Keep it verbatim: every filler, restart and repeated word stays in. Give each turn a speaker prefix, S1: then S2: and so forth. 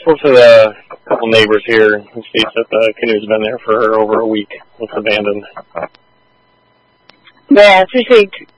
S1: spoke to the couple neighbors here who states that the canoe's been there for over a week. It's abandoned.
S2: Yeah, it's received